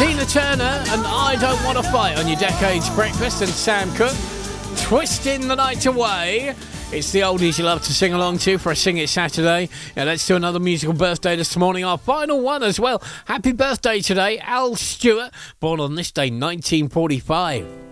Tina Turner and I Don't Want to Fight on your Decades Breakfast, and Sam Cooke, Twisting the Night Away. It's the oldies you love to sing along to for a Sing It Saturday. Now let's do another musical birthday this morning, our final one as well. Happy birthday today, Al Stewart, born on this day, 1945.